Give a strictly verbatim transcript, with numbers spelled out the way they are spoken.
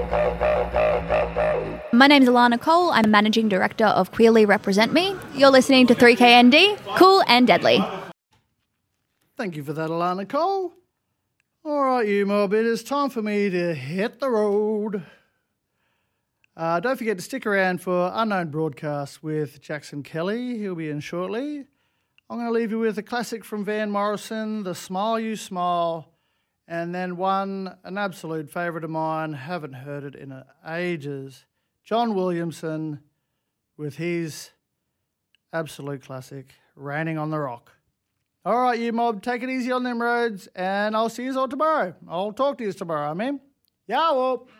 My name's Alana Cole. I'm Managing Director of Queerly Represent Me. You're listening to three K N D, Cool and Deadly. Thank you for that, Alana Cole. All right, you mob, it is time for me to hit the road. Uh, don't forget to stick around for Unknown Broadcasts with Jackson Kelly. He'll be in shortly. I'm going to leave you with a classic from Van Morrison, The Smile You Smile, and then one, an absolute favourite of mine, haven't heard it in ages, John Williamson with his absolute classic, Raining on the Rock. All right, you mob, take it easy on them roads, and I'll see you all tomorrow. I'll talk to you tomorrow, I mean. Yeah, well.